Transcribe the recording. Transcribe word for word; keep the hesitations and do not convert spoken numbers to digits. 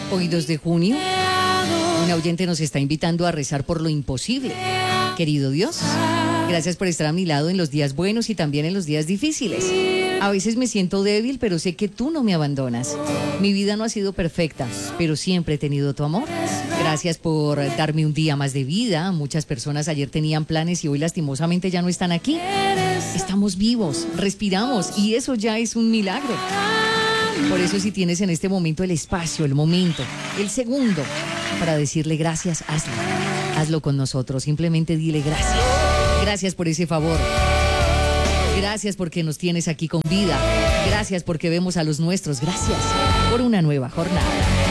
Hoy dos de junio, un oyente nos está invitando a rezar por lo imposible. Querido Dios, gracias por estar a mi lado en los días buenos y también en los días difíciles. A veces me siento débil, pero sé que tú no me abandonas. Mi vida no ha sido perfecta, pero siempre he tenido tu amor. Gracias por darme un día más de vida. Muchas personas ayer tenían planes y hoy lastimosamente ya no están aquí. Estamos vivos, respiramos y eso ya es un milagro. Por eso, si tienes en este momento el espacio, el momento, el segundo para decirle gracias, hazlo. Hazlo con nosotros, simplemente dile gracias. Gracias por ese favor. Gracias porque nos tienes aquí con vida. Gracias porque vemos a los nuestros. Gracias por una nueva jornada.